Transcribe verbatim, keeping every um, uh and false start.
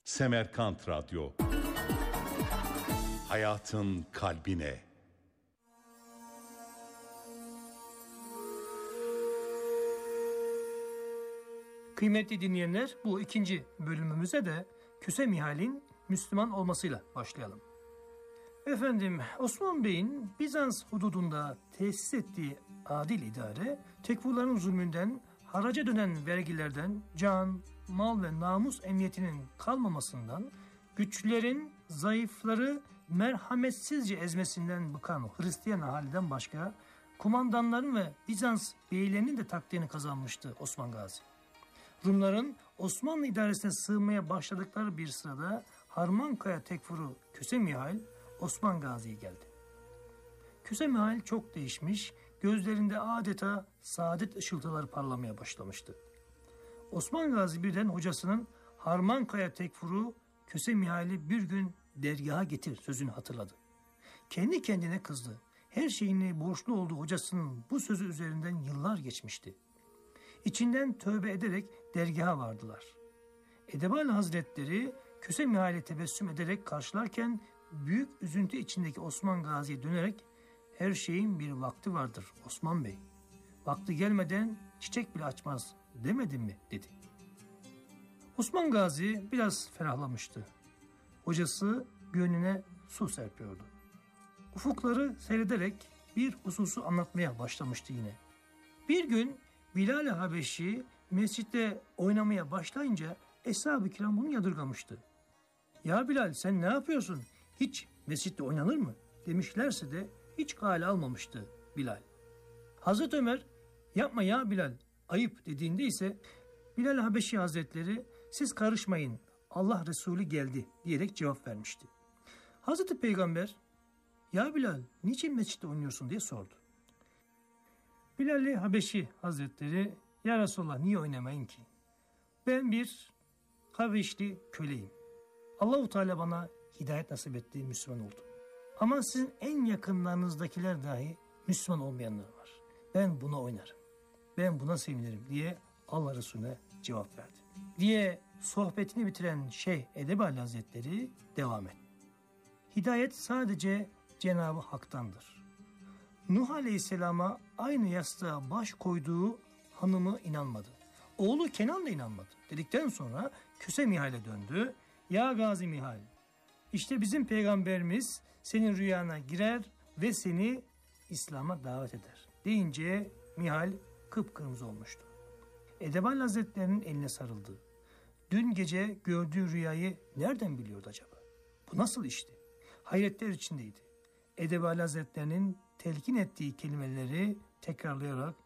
Semerkant Radyo. Hayatın kalbine. Kıymetli dinleyenler, bu ikinci bölümümüze de Köse Mihal'in Müslüman olmasıyla başlayalım. Efendim, Osman Bey'in Bizans hududunda tesis ettiği adil idare, tekfurların zulmünden, haraca dönen vergilerden, can, mal ve namus emniyetinin kalmamasından, güçlerin zayıfları merhametsizce ezmesinden bıkan Hristiyan ahaliden başka, kumandanların ve Bizans beylerinin de takdirini kazanmıştı Osman Gazi. Rumların Osmanlı idaresine sığınmaya başladıkları bir sırada Harmankaya tekfuru Köse Mihal Osman Gazi'ye geldi. Köse Mihal çok değişmiş, gözlerinde adeta saadet ışıltıları parlamaya başlamıştı. Osman Gazi birden hocasının Harmankaya tekfuru Köse Mihal'i bir gün dergaha getir sözünü hatırladı. Kendi kendine kızdı. Her şeyini borçlu olduğu hocasının bu sözü üzerinden yıllar geçmişti. İçinden tövbe ederek dergaha vardılar. Edebali Hazretleri Köse Mihal'i tebessüm ederek karşılarken büyük üzüntü içindeki Osman Gazi'ye dönerek "Her şeyin bir vakti vardır Osman Bey. Vakti gelmeden çiçek bile açmaz demedim mi?" dedi. Osman Gazi biraz ferahlamıştı. Hocası gönlüne su serpiyordu. Ufukları seyrederek bir hususu anlatmaya başlamıştı yine. Bir gün Bilal-i Habeşi mescitte oynamaya başlayınca Eshab-ı Kiram bunu yadırgamıştı. "Ya Bilal, sen ne yapıyorsun? Hiç mescitte oynanır mı?" demişlerse de hiç kale almamıştı Bilal. Hazreti Ömer "Yapma ya Bilal, ayıp" dediğinde ise Bilal-i Habeşi Hazretleri "Siz karışmayın, Allah Resulü geldi" diyerek cevap vermişti. Hazreti Peygamber "Ya Bilal, niçin mescitte oynuyorsun?" diye sordu. Bilal-i Habeşi Hazretleri "Ya Resulallah, niye oynamayın ki? Ben bir Habeşli köleyim. Allah-u Teala bana hidayet nasip etti, Müslüman oldum. Ama sizin en yakınlarınızdakiler dahi Müslüman olmayanlar var. Ben buna oynarım. Ben buna sevinirim" diye Allah Resulüne cevap verdi. Diye sohbetini bitiren Şeyh Edebali Hazretleri devam etti. Hidayet sadece Cenab-ı Hak'tandır. Nuh Aleyhisselam'a aynı yastığa baş koyduğu hanımı inanmadı. Oğlu Kenan da inanmadı. Dedikten sonra Köse Mihal'e döndü. "Ya Gazi Mihal, işte bizim peygamberimiz senin rüyana girer ve seni İslam'a davet eder" deyince Mihal kıpkırmızı olmuştu. Edebali Hazretleri'nin eline sarıldı. Dün gece gördüğü rüyayı nereden biliyordu acaba? Bu nasıl işti? Hayretler içindeydi. Edebali Hazretleri'nin telkin ettiği kelimeleri tekrarlayarak